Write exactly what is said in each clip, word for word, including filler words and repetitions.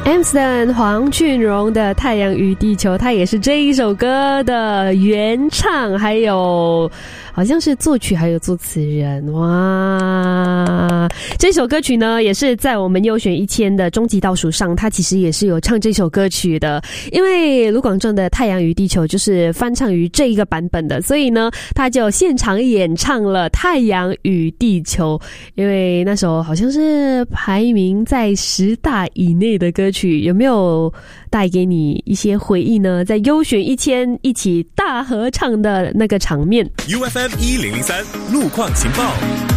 Amsden 黄俊荣的《太阳与地球》，他也是这一首歌的原唱，还有好像是作曲还有作词人。哇，这首歌曲呢也是在我们优选一千的终极倒数上，他其实也是有唱这首歌曲的，因为卢广仲的《太阳与地球》就是翻唱于这一个版本的，所以呢他就现场演唱了《太阳与地球》，因为那首好像是排名在十大以内的歌曲，有没有带给你一些回忆呢？在优选一千一起大合唱的那个场面。 U F M 一零零三路况情报。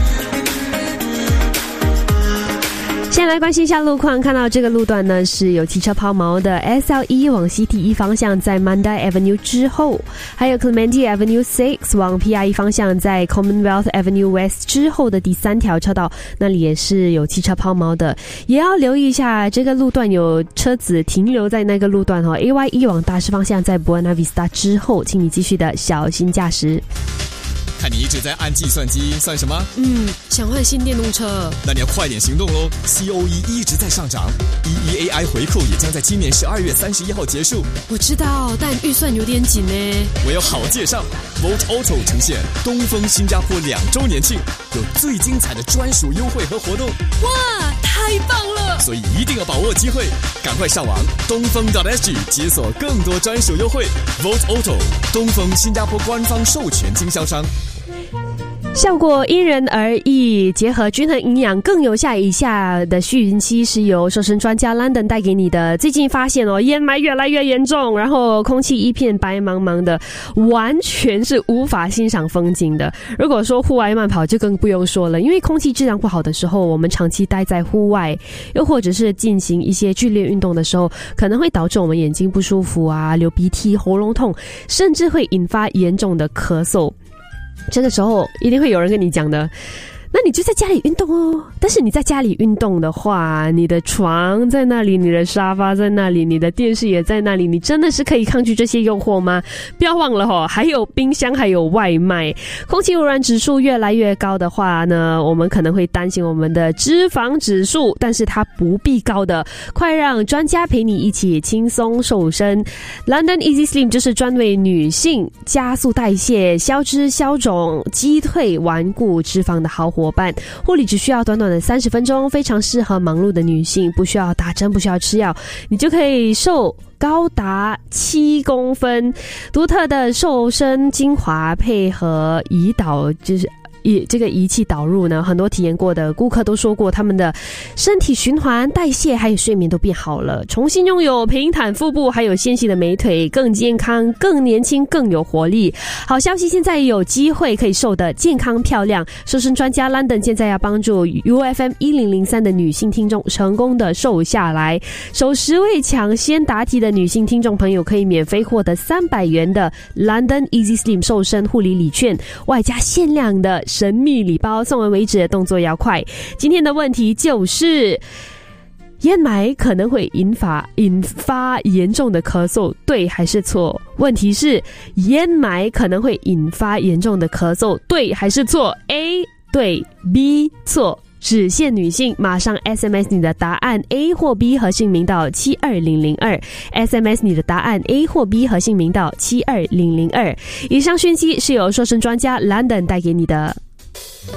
先来关心一下路况，看到这个路段呢是有汽车抛锚的 S L 一 往 C T 一 方向在 Mandai Avenue 之后，还有 Clementi Avenue 六 往 P I E 方向在 Commonwealth Avenue West 之后的第三条车道，那里也是有汽车抛锚的，也要留意一下这个路段有车子停留在那个路段哦。 A Y 一 往大师方向在 Buona Vista 之后，请你继续的小心驾驶。 看你一直在按计算机，算什么？ 嗯，想换新电动车。 那你要快点行动咯 ！C O E 一直在上涨 ，E E A I 回扣也将在今年十二月三十一号结束。 我知道，但预算有点紧呢。 我有好介绍 ，Volt Auto 呈现东风新加坡两周年庆，有最精彩的专属优惠和活动。 哇，太棒了！ 所以一定要把握机会，赶快上网东风 .sg 解锁更多专属优惠。Volt Auto 东风新加坡官方授权经销商。 效果因人而异，结合均衡营养更有效。以下的讯息是由瘦身专家 London 带给你的。最近发现哦，烟霾越来越严重，然后空气一片白茫茫的，完全是无法欣赏风景的。如果说户外慢跑就更不用说了，因为空气质量不好的时候，我们长期待在户外，又或者是进行一些剧烈运动的时候，可能会导致我们眼睛不舒服啊，流鼻涕、喉咙痛，甚至会引发严重的咳嗽。这个时候一定会有人跟你讲的，那你就在家里运动哦。但是你在家里运动的话，你的床在那里，你的沙发在那里，你的电视也在那里，你真的是可以抗拒这些诱惑吗？不要忘了哦，还有冰箱，还有外卖。空气污染指数越来越高的话呢，我们可能会担心我们的脂肪指数，但是它不必高的。快让专家陪你一起轻松瘦身。 London Easy Slim 就是专为女性加速代谢、消脂消肿、击退顽固脂肪的好伙伴。护理只需要短短的三十分钟，非常适合忙碌的女性，不需要打针，不需要吃药，你就可以瘦高达七公分。独特的瘦身精华配合胰岛，就是以这个仪器导入呢，很多体验过的顾客都说过，他们的身体循环、代谢还有睡眠都变好了，重新拥有平坦腹部，还有纤细的美腿，更健康、更年轻、更有活力。好消息，现在有机会可以瘦得健康漂亮。瘦身专家 London 现在要帮助 U F M 一零零三的女性听众成功的瘦下来。首十位抢先答题的女性听众朋友可以免费获得三百元的 London Easy Slim 瘦身护理礼券，外加限量的神秘礼包，送完为止，动作要快。今天的问题就是烟霾可能会引发引发严重的咳嗽，对还是错？问题是烟霾可能会引发严重的咳嗽，对还是错？ A 对， B 错。只限女性，马上 S M S 你的答案 A 或 B 和姓名到七二零零二 S M S 你的答案 A 或 B 和姓名到七二零零二。以上讯息是由瘦身专家 London 带给你的。